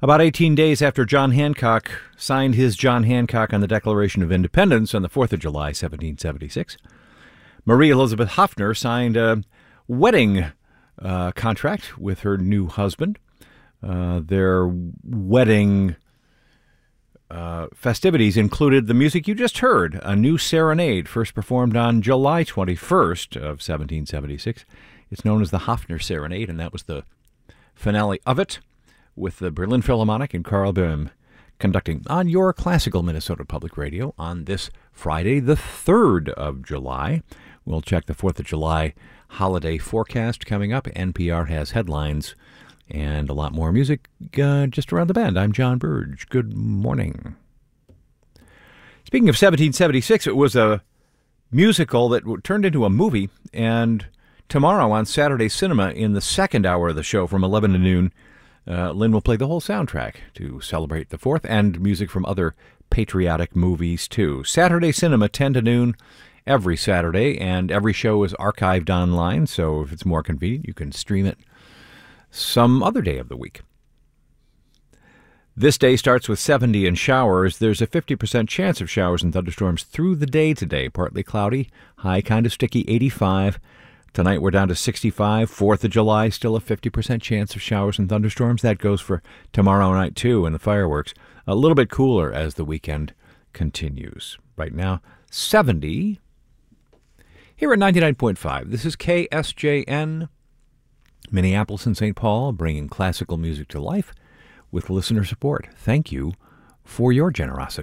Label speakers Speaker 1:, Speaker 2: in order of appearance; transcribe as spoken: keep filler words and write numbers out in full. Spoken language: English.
Speaker 1: About eighteen days after John Hancock signed his John Hancock on the Declaration of Independence on the fourth of July, seventeen seventy-six, Marie Elizabeth Hoffner signed a wedding uh, contract with her new husband. Uh, their wedding uh, festivities included the music you just heard, a new serenade, first performed on July twenty-first of seventeen seventy-six. It's known as the Hoffner Serenade, and that was the finale of it, with the Berlin Philharmonic and Carl Böhm conducting on your classical Minnesota Public Radio on this Friday, the third of July. We'll check the fourth of July holiday forecast coming up. N P R has headlines and a lot more music uh, just around the bend. I'm John Burge. Good morning. Speaking of seventeen seventy-six, it was a musical that turned into a movie, and tomorrow on Saturday Cinema, in the second hour of the show from eleven to noon, uh, Lynn will play the whole soundtrack to celebrate the fourth, and music from other patriotic movies, too. Saturday Cinema, ten to noon, every Saturday, and every show is archived online, so if it's more convenient, you can stream it some other day of the week. This day starts with seventy and showers. There's a fifty percent chance of showers and thunderstorms through the day today. Partly cloudy, high kind of sticky, eighty-five. Tonight we're down to sixty-five. fourth of July, still a fifty percent chance of showers and thunderstorms. That goes for tomorrow night, too, and the fireworks. A little bit cooler as the weekend continues. Right now, seventy. Here at ninety-nine point five, this is K S J N, Minneapolis and Saint Paul, bringing classical music to life with listener support. Thank you for your generosity.